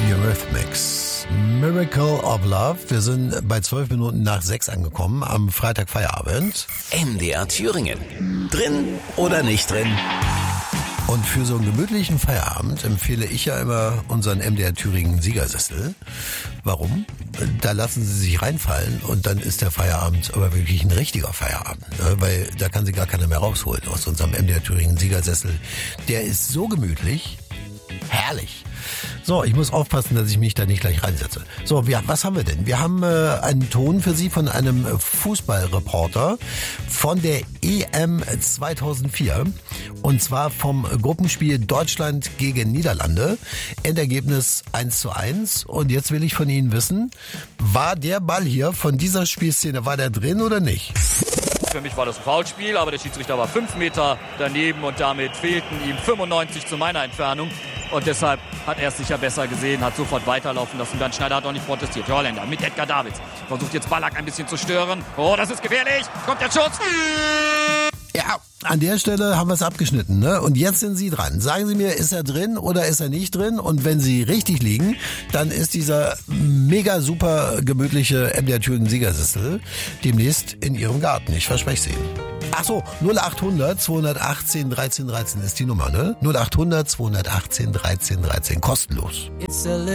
Eurythmics. Miracle of Love. Wir sind bei 12 Minuten nach 6 angekommen am Freitag Feierabend. MDR Thüringen. Drin oder nicht drin? Und für so einen gemütlichen Feierabend empfehle ich ja immer unseren MDR Thüringen Siegersessel. Warum? Da lassen Sie sich reinfallen und dann ist der Feierabend aber wirklich ein richtiger Feierabend. Ne? Weil da kann Sie gar keiner mehr rausholen aus unserem MDR Thüringen Siegersessel. Der ist so gemütlich, herrlich. So, ich muss aufpassen, dass ich mich da nicht gleich reinsetze. So, was haben wir denn? Wir haben einen Ton für Sie von einem Fußballreporter von der EM 2004. Und zwar vom Gruppenspiel Deutschland gegen Niederlande. Endergebnis 1:1. Und jetzt will ich von Ihnen wissen, war der Ball hier von dieser Spielszene, war der drin oder nicht? Für mich war das ein Foulspiel, aber der Schiedsrichter war 5 Meter daneben und damit fehlten ihm 95 zu meiner Entfernung. Und deshalb hat er es sicher besser gesehen, hat sofort weiterlaufen lassen. Bernd Schneider hat auch nicht protestiert. Der Holländer mit Edgar Davids versucht jetzt Ballack ein bisschen zu stören. Oh, das ist gefährlich. Kommt der Schuss. Ja, an der Stelle haben wir es abgeschnitten, ne? Und jetzt sind Sie dran. Sagen Sie mir, ist er drin oder ist er nicht drin? Und wenn Sie richtig liegen, dann ist dieser mega super gemütliche MDR Thüringen Siegersessel demnächst in Ihrem Garten. Ich verspreche es Ihnen. Ach so, 0800 218 13 13 ist die Nummer, ne? 0800 218 13 13, kostenlos.